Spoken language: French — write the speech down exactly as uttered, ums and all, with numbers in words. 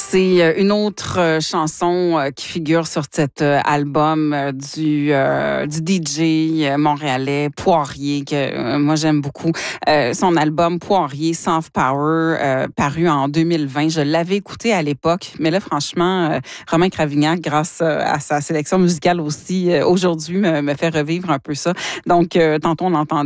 C'est une autre chanson qui figure sur cet album du, euh, du D J montréalais Poirier, que euh, moi j'aime beaucoup. Euh, son album Poirier, Soft Power, euh, paru en deux mille vingt. Je l'avais écouté à l'époque, mais là franchement, euh, Romain Cravignac, grâce à sa sélection musicale aussi, euh, aujourd'hui me, me fait revivre un peu ça. Donc, euh, tantôt on entendait